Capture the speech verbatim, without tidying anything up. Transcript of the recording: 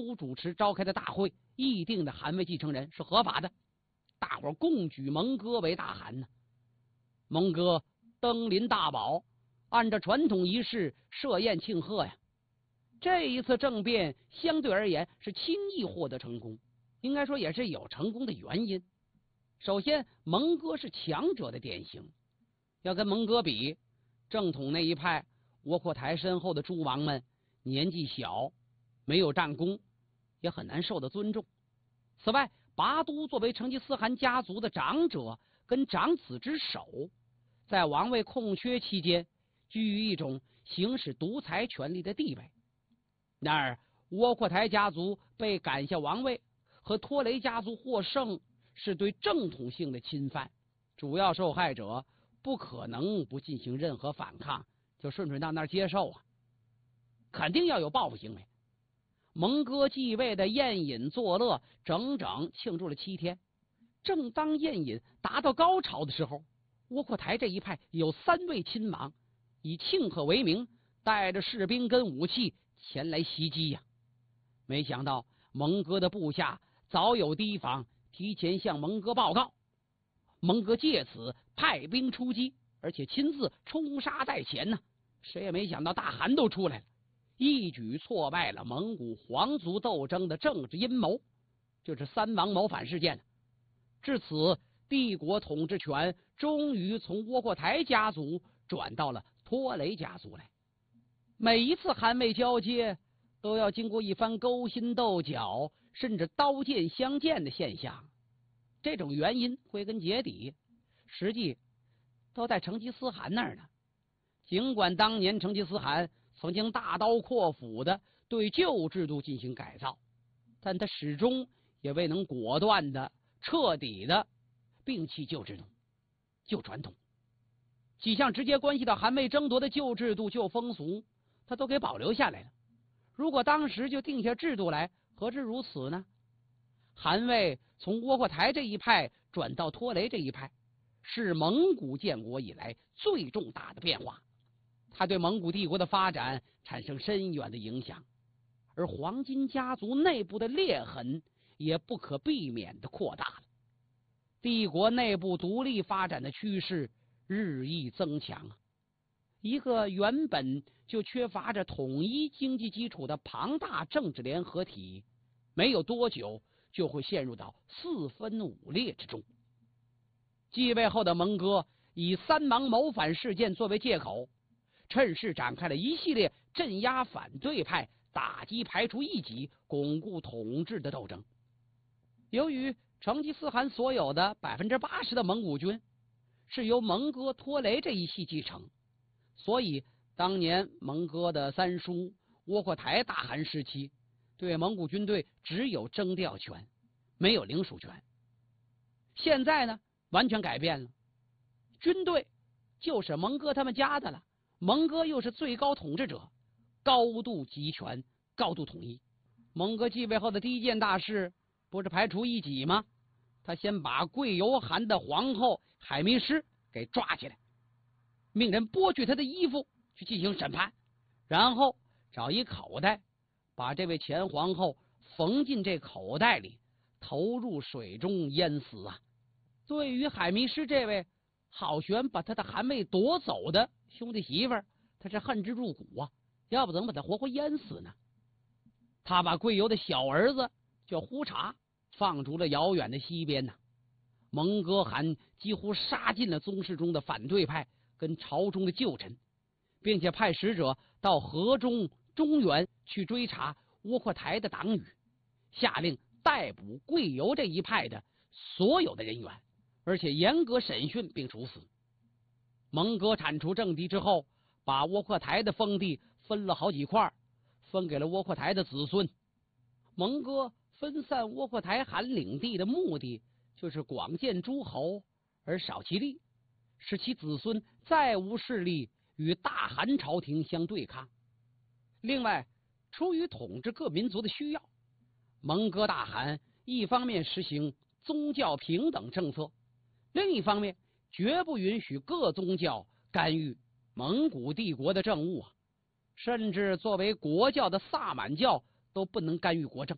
族主持召开的大会议定的汗位继承人是合法的，大伙共举蒙哥为大汗呢。蒙哥登临大宝，按照传统仪式设宴庆贺呀。这一次政变相对而言是轻易获得成功，应该说也是有成功的原因。首先，蒙哥是强者的典型，要跟蒙哥比，正统那一派窝阔台身后的诸王们年纪小，没有战功，也很难受到尊重。此外，拔都作为成吉思汗家族的长者跟长子之首，在王位空缺期间居于一种行使独裁权力的地位。然而，窝阔台家族被赶下王位和拖雷家族获胜是对正统性的侵犯，主要受害者不可能不进行任何反抗，就顺顺当当接受啊，肯定要有报复行为。蒙哥继位的宴饮作乐，整整庆祝了七天。正当宴饮达到高潮的时候，窝阔台这一派有三位亲王以庆贺为名，带着士兵跟武器前来袭击呀。没想到蒙哥的部下早有提防，提前向蒙哥报告。蒙哥借此派兵出击，而且亲自冲杀在前呢。谁也没想到大汗都出来了，一举挫败了蒙古皇族斗争的政治阴谋，就是三王谋反事件。至此，帝国统治权终于从窝阔台家族转到了拖雷家族来。每一次汗位交接都要经过一番勾心斗角，甚至刀剑相见的现象。这种原因归根结底，实际都在成吉思汗那儿呢。尽管当年成吉思汗曾经大刀阔斧的对旧制度进行改造，但他始终也未能果断的、彻底的摒弃旧制度、旧传统。几项直接关系到汗位争夺的旧制度、旧风俗，他都给保留下来了。如果当时就定下制度来，何至如此呢？汗位从窝阔台这一派转到拖雷这一派，是蒙古建国以来最重大的变化，它对蒙古帝国的发展产生深远的影响，而黄金家族内部的裂痕也不可避免的扩大了。帝国内部独立发展的趋势日益增强啊！一个原本就缺乏着统一经济基础的庞大政治联合体，没有多久就会陷入到四分五裂之中。继位后的蒙哥以三王谋反事件作为借口，趁势展开了一系列镇压反对派、打击排除异己、巩固统治的斗争。由于成吉思汗所有的百分之八十的蒙古军是由蒙哥拖雷这一系继承，所以当年蒙哥的三叔窝阔台大汗时期，对蒙古军队只有征调权，没有领属权。现在呢，完全改变了，军队就是蒙哥他们家的了，蒙哥又是最高统治者，高度集权，高度统一。蒙哥继位后的第一件大事不是排除异己吗？他先把贵由汗的皇后海迷失给抓起来，命人剥去他的衣服去进行审判，然后找一口袋，把这位前皇后缝进这口袋里，投入水中淹死啊！对于海迷失这位好悬把他的汗位夺走的兄弟媳妇儿，他是恨之入骨啊！要不怎么把他活活淹死呢？他把贵由的小儿子叫呼查放逐了遥远的西边呢。蒙哥汗几乎杀尽了宗室中的反对派跟朝中的旧臣，并且派使者到河中、中原去追查窝阔台的党羽，下令逮捕贵由这一派的所有的人员，而且严格审讯并处死。蒙哥铲除政敌之后，把窝阔台的封地分了好几块，分给了窝阔台的子孙。蒙哥分散窝阔台汗领地的目的，就是广建诸侯而少其力，使其子孙再无势力与大汗朝廷相对抗。另外，出于统治各民族的需要，蒙哥大汗一方面实行宗教平等政策，另一方面绝不允许各宗教干预蒙古帝国的政务啊，甚至作为国教的萨满教都不能干预国政。